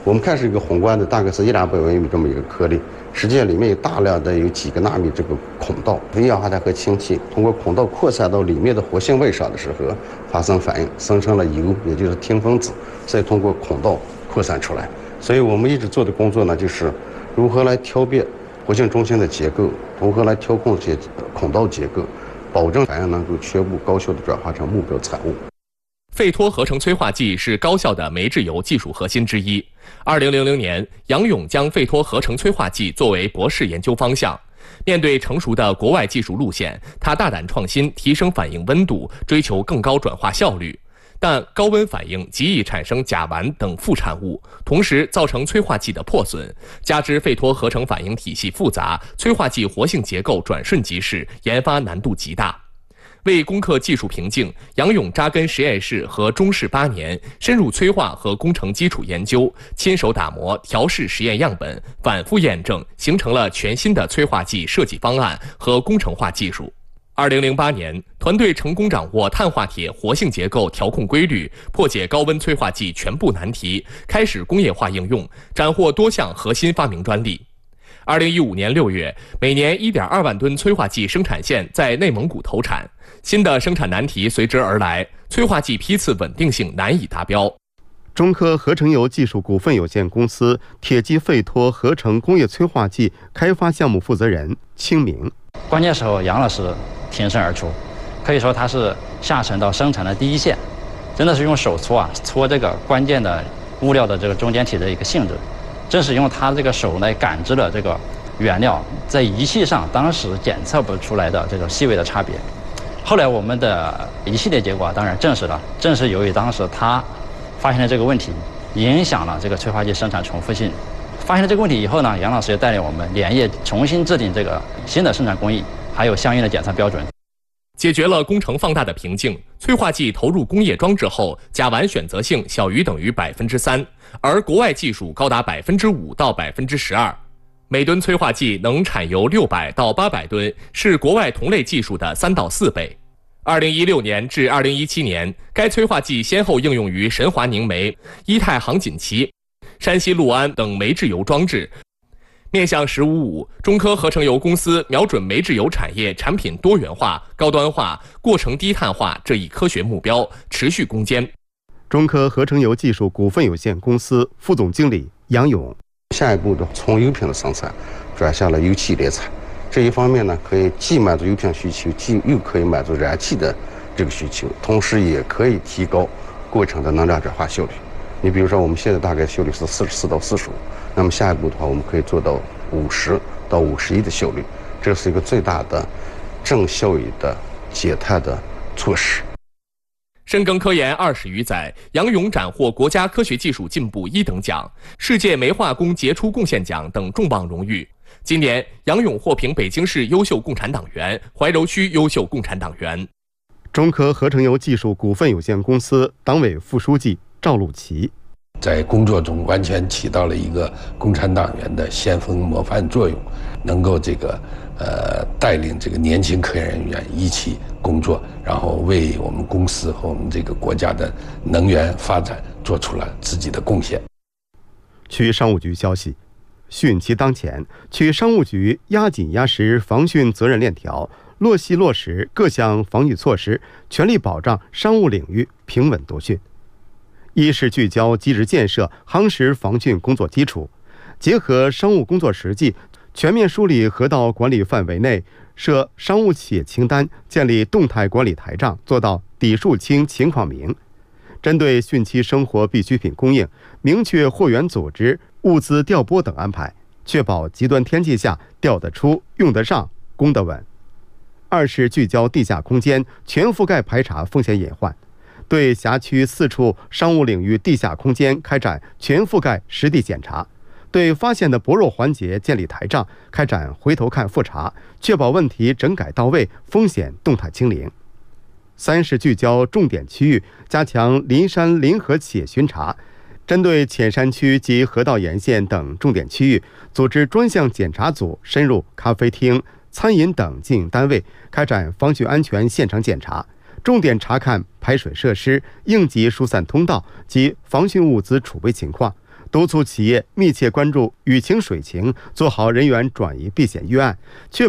我们看是一个宏观的，大概是100-200微米这么一个颗粒，实际上里面有大量的有几个纳米这个孔道，一氧化碳和氢气通过孔道扩散到里面的活性位上的时候发生反应，生成了铀，也就是烃分子，再通过孔道扩散出来。所以我们一直做的工作呢，就是如何来挑辨活性中心的结构，如何来调控这些孔道结构，保证反应能够全部高效的转化成目标产物。 费托合成催化剂是高效的煤制铀技术核心之一。2000年，杨勇将费托合成催化剂作为博士研究方向。面对成熟的国外技术路线，他大胆创新，提升反应温度，追求更高转化效率。但高温反应极易产生甲烷等副产物，同时造成催化剂的破损。加之费托合成反应体系复杂，催化剂活性结构转瞬即逝，研发难度极大。为攻克技术瓶颈，杨勇扎根实验室和中试8年，深入催化和工程基础研究，亲手打磨、调试实验样本，反复验证，形成了全新的催化剂设计方案和工程化技术。2008年，团队成功掌握碳化铁活性结构调控规律，破解高温催化剂全部难题，开始工业化应用，斩获多项核心发明专利。2015年6月，每年1.2万吨催化剂生产线在内蒙古投产，新的生产难题随之而来，催化剂批次稳定性难以达标。 中科合成油技术股份有限公司铁基费托合成工业催化剂开发项目负责人清明： 关键时候，杨老师挺身而出，可以说他是下沉到生产的第一线，真的是用手搓这个关键的物料的这个中间体的一个性质。正是用他这个手来感知了这个原料在仪器上当时检测不出来的这种细微的差别。后来我们的一系列结果当然证实了，正是由于当时他发现了这个问题，影响了这个催化剂生产重复性。发现了这个问题以后呢，杨老师也带领我们连夜重新制定这个新的生产工艺，还有相应的检测标准。 解决了工程放大的瓶颈，催化剂投入工业装置后，甲烷选择性小于等于3%，而国外技术高达5%到12%。每吨催化剂能产油600到800吨，是国外同类技术的3到4倍。2016年至2017年，该催化剂先后应用于神华凝煤、伊泰航锦旗、山西潞安等煤制油装置。面向“十五五”，中科合成油公司瞄准煤制油产业产品多元化、高端化、过程低碳化这一科学目标，持续攻坚。 中科合成油技术股份有限公司副总经理杨勇： 下一步的从油品的生产转向了油气炼产，这一方面呢，可以既满足油品需求，又可以满足燃气的这个需求，同时也可以提高过程的能量转化效率。你比如说，我们现在大概效率是44到45，那么下一步的话，我们可以做到50到51的效率，这是一个最大的正效益的减碳的措施。 深耕科研20余载，杨勇斩获国家科学技术进步1等奖、世界煤化工杰出贡献奖等重磅荣誉。今年，杨勇获评北京市优秀共产党员、怀柔区优秀共产党员。 中科合成油技术股份有限公司党委副书记赵路奇： 在工作中完全起到了一个共产党员的先锋模范作用，能够带领这个年轻科研人员一起工作，然后为我们公司和我们这个国家的能源发展做出了自己的贡献。 区商务局消息，汛期当前，区商务局压紧压实防汛责任链条，落实各项防御措施，全力保障商务领域平稳夺汛。一是聚焦机制建设，夯实防汛工作基础，结合商务工作实际，全面梳理河道管理范围内设商务企业清单，建立动态管理台账，做到底数清、情况明。针对汛期生活必需品供应，明确货源组织、物资调拨等安排，确保极端天气下调得出、用得上、供得稳。二是聚焦地下空间，全覆盖排查风险隐患，对辖区4处商务领域地下空间开展全覆盖实地检查，对发现的薄弱环节建立台账，开展回头看复查，确保问题整改到位，风险动态清零。三是聚焦重点区域，加强邻山邻河企业巡查，针对浅山区及河道沿线等重点区域，组织专项检查组深入咖啡厅、餐饮等经营单位，开展防汛安全现场检查，重点查看排水设施、应急疏散通道及防汛物资储备情况， 督促企业密切关注雨情水情，做好人员转移避险预案，确